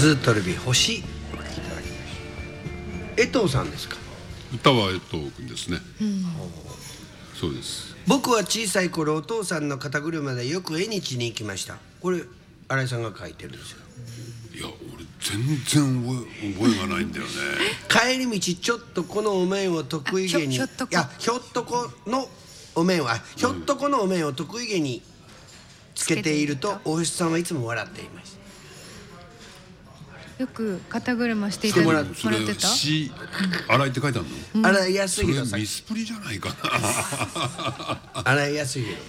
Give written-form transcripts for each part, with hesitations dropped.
ズートルビ星いただきました。江藤さんですか？ 歌は江藤君ですね、そうです。 僕は小さい頃お父さんの肩車でよく縁日に行きました。これ新井さんが書いてるんですよ。 いや俺全然覚えがないんだよね帰り道ちょっとこのお面を得意げに、いやひょっとこのお面はひょっとこのお面を得意げにつけているとお牛さんはいつも笑っていました。 よく肩車していたもらそれってた。 新井って書いてあるの、 新井康それ弘さん。 ミスプリじゃないかな新井康弘。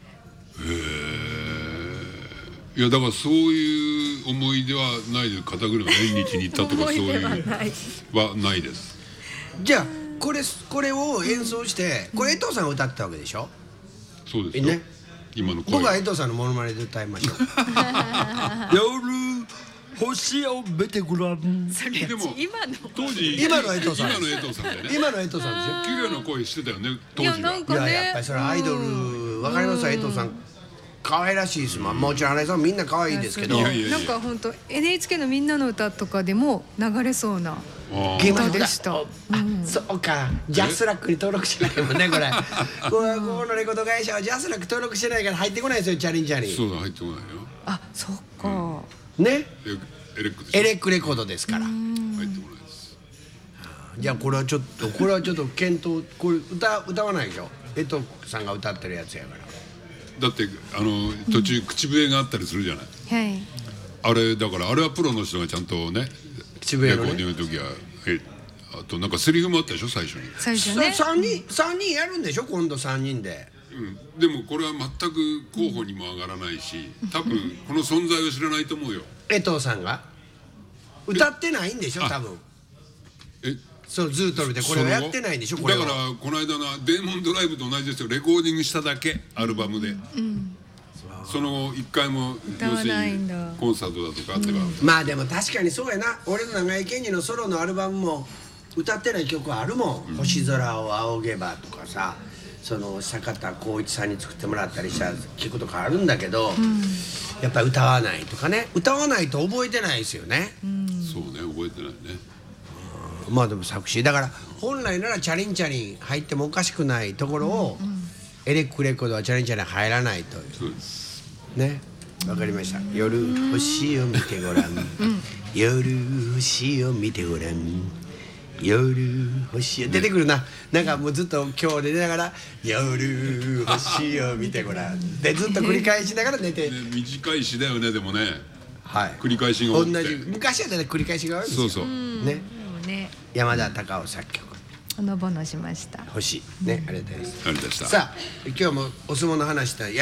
いやだからそういう思い出はないで、肩車縁日に行ったとかそういうはないです。 じゃあこれを演奏して、これ江藤さんが歌ったわけでしょ。 そうですよ、 ね、 今の声僕は江藤さんのモノマネで歌いましょう夜星を見てごらん。 それでも今の当時今の江藤さん今の江藤さんだよね。 今の江藤さんですよ。 綺麗な声してたよね当いや時は。 なんかね、 いややっぱりそれはアイドルわかりますわ。江藤さん可愛らしいですもん。もちろん新井さんみんな可愛いですけど、 いやいやいやなんか本当 NHK のみんなの歌とかでも流れそうな歌でした。 そうか、ジャスラックに登録してないもんねこれこのレコード会社はジャスラック登録してないから入ってこないですよ、チャリンチャリン。 そうだ、入ってこないよあ、そっか。 ね、 エレックでしょ。 エレックレコードですから。 入ってこないです。 じゃあこれはちょっと検討、これ歌わないでしょ。江藤さんが歌ってるやつやから。 だって途中口笛があったりするじゃない、 はい。 あれだからあれはプロの人がちゃんとね口笛のねレコーディングの時はあとなんかセリフもあったでしょ最初に、 最初ね。 3人やるんでしょ今度3人で。 でもこれは全く候補にも上がらないし、多分この存在を知らないと思うよ。 江藤さんが歌ってないんでしょ多分。そうズートルでこれはやってないんでしょこれは。 だからこの間のデーモンドライブと同じですよ。レコーディングしただけアルバムで、その1回も歌わないんだ。 要するにコンサートだとかあってば、 まあでも確かにそうやな。俺の長井健二のソロのアルバムも歌ってない曲あるもん、星空を仰げばとかさ、その坂田浩一さんに作ってもらったりした曲とかあるんだけど、やっぱり歌わないとかね、歌わないと覚えてないですよね。 そうね、覚えてないね。 まあでも作詞だから本来ならチャリンチャリン入ってもおかしくないところを、エレックレコードはチャリンチャリン入らないという。 そうですね、わかりました。夜星を見てごらん、夜星を見てごらん、夜星を出てくるな。なんかもうずっと今日で寝ながら夜星を見てごらんでずっと繰り返しながら寝て、 短い詩だよね。でもね、 はい、 繰り返しが多くて、 同じ昔はね繰り返しが多いんですよ。 そうそう、 ね、 ね、 山田隆夫作曲ほのぼのしました。 星ね、ありがとうございます。 あれでした。 さあ今日もお相撲の話した